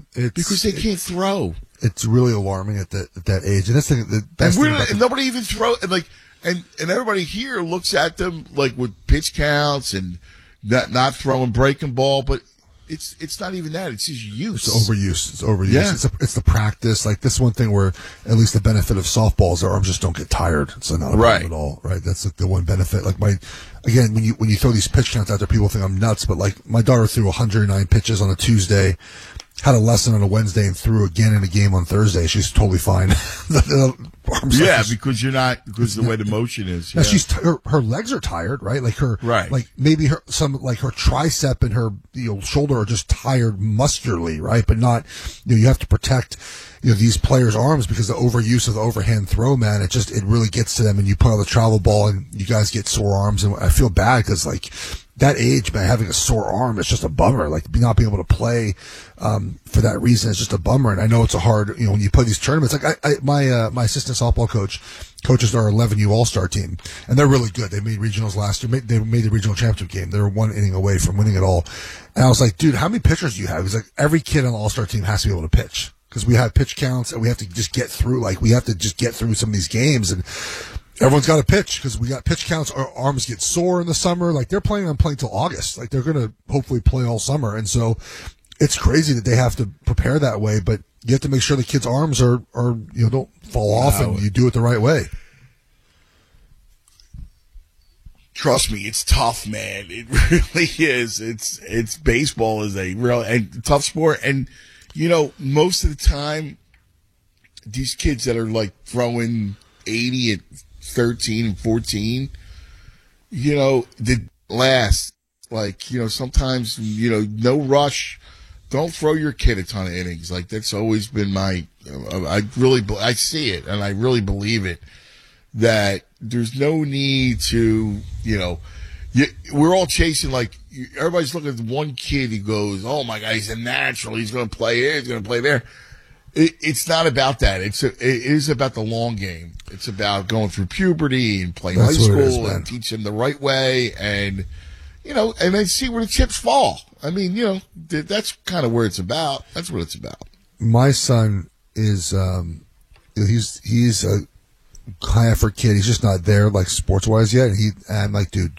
because they can't throw. It's really alarming at that age. And that's the best thing about and nobody even throw and everybody here looks at them like with pitch counts and not throwing breaking ball, but it's not even that. It's just use. It's overuse. Yeah. It's the practice. Like this one thing where at least the benefit of softball is their arms just don't get tired. It's not a problem at all, right? That's like the one benefit. Like when you throw these pitch counts out there, people think I'm nuts, but like my daughter threw 109 pitches on a Tuesday, had a lesson on a Wednesday, and threw again in a game on Thursday. She's totally fine. Because the way the motion is. Yeah. Her legs are tired, right? Like like maybe her tricep and her shoulder are just tired muscularly, right? But not, you have to protect, these players' arms because the overuse of the overhand throw, man, it really gets to them, and you put on the travel ball and you guys get sore arms, and I feel bad because like that age, man, having a sore arm, it's just a bummer. Like not being able to play for that reason is just a bummer. And I know it's a hard, when you play these tournaments. Like my assistant softball coach coaches our 11U All-Star team, and they're really good. They made regionals last year. They made the regional championship game. They were one inning away from winning it all. And I was like, dude, how many pitchers do you have? He's like, every kid on the All-Star team has to be able to pitch because we have pitch counts and we have to just get through. Like we have to just get through some of these games, and everyone's got to pitch because we got pitch counts. Our arms get sore in the summer. Like they're planning on playing till August. Like they're going to hopefully play all summer. And so it's crazy that they have to prepare that way, but you have to make sure the kids' arms are don't fall off and you do it the right way. Trust me, it's tough, man. It really is. It's baseball is a real and tough sport. And, most of the time, these kids that are like throwing 80 at 13 and 14, the last, sometimes, no rush. Don't throw your kid a ton of innings. Like that's always been I see it and I really believe it, that there's no need to, we're all chasing, like everybody's looking at one kid who goes, oh my God, he's a natural. He's going to play here. He's going to play there. It's not about that. It is about the long game. It's about going through puberty and playing high school and teach them the right way and, and then see where the chips fall. I mean, that's kind of where it's about. That's what it's about. My son is, he's a high effort kid. He's just not there like sports wise yet. And I'm like, dude,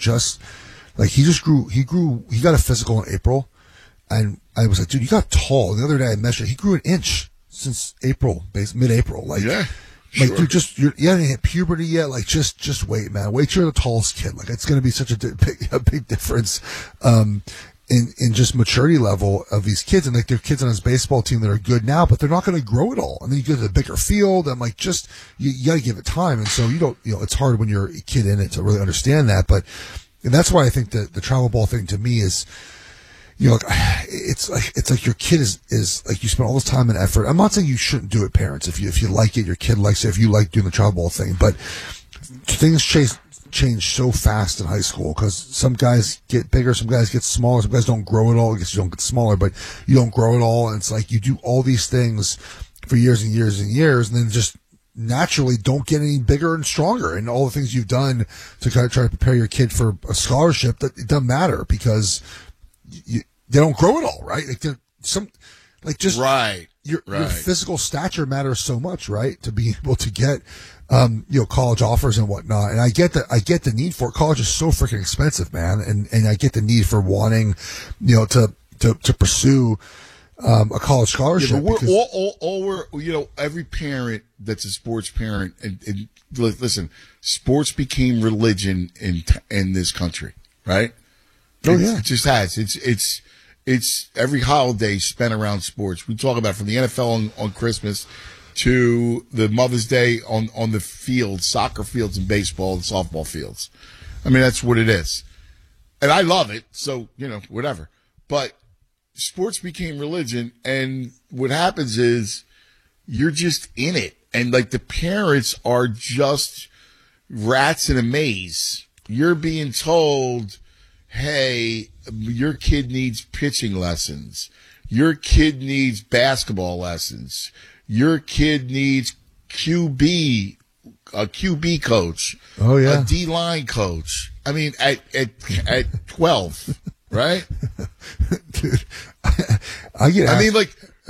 he got a physical in April, and I was like, dude, you got tall. The other day I measured, he grew an inch since April, mid-April. Like, yeah, like dude, you haven't hit puberty yet. Like, just wait, man. Wait till you're the tallest kid. Like, it's going to be such a big difference, in just maturity level of these kids. And like, there are kids on his baseball team that are good now, but they're not going to grow it all. And then you go to the bigger field. I'm like, you got to give it time. And so it's hard when you're a kid in it to really understand that. And that's why I think that the travel ball thing to me is, it's like your kid is like, you spend all this time and effort. I'm not saying you shouldn't do it, parents. If you like it, your kid likes it, if you like doing the travel ball thing, but things change so fast in high school because some guys get bigger, some guys get smaller, some guys don't grow at all. I guess you don't get smaller, but you don't grow at all. And it's like you do all these things for years and years and years, and then just naturally don't get any bigger and stronger. And all the things you've done to kind of try to prepare your kid for a scholarship, that it doesn't matter because they don't grow at all, right? Your physical stature matters so much, right? To be able to get, college offers and whatnot. And I get the need for it. College is so freaking expensive, man. And I get the need for wanting, to pursue, a college scholarship. Yeah, but we're every parent that's a sports parent, and listen, sports became religion in this country, right? It just has. It's every holiday spent around sports. We talk about from the NFL on Christmas to the Mother's Day on the fields, soccer fields and baseball and softball fields. I mean, that's what it is. And I love it. So, whatever. But sports became religion. And what happens is you're just in it. And like the parents are just rats in a maze. You're being told, hey, your kid needs pitching lessons. Your kid needs basketball lessons. Your kid needs a QB coach. Oh, yeah. A D-line coach. I mean, at 12, right? Dude, I get asked, I mean, like,